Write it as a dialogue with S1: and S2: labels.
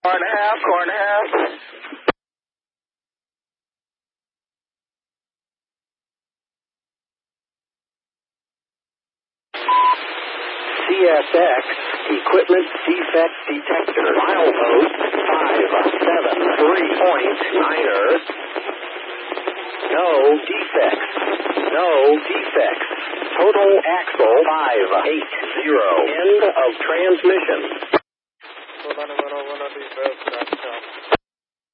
S1: Car and a half. CSX Equipment Defect Detector. Milepost 573.9ers. No defects. No defects. Total axle 580. End of transmission.